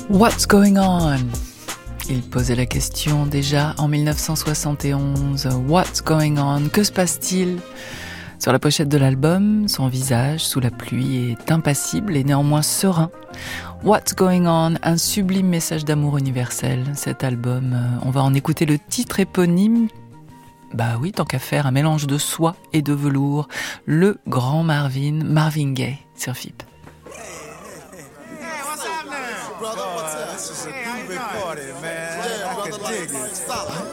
What's going on? Il posait la question déjà en 1971. What's going on? Que se passe-t-il? Sur la pochette de l'album, son visage sous la pluie est impassible et néanmoins serein. What's going on? Un sublime message d'amour universel. Cet album, on va en écouter le titre éponyme. Bah oui, tant qu'à faire, un mélange de soie et de velours. Le grand Marvin Gaye sur FIP. Brother, what's up? This is a groovy party, man. Yeah, brother, dig it. Stop.